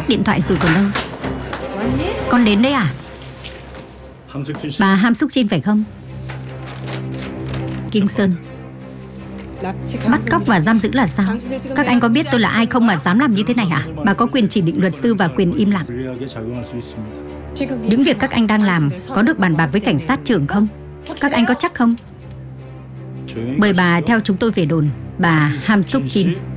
tắt điện thoại rồi còn đâu. Con đến đấy à? Bà Ham Suk Jin phải không? Kim Sơn. Bắt cóc và giam giữ là sao? Các anh có biết tôi là ai không mà dám làm như thế này hả? Bà có quyền chỉ định luật sư và quyền im lặng. Những việc các anh đang làm có được bàn bạc với cảnh sát trưởng không? Các anh có chắc không? Mời bà theo chúng tôi về đồn. Bà Ham Suk Jin.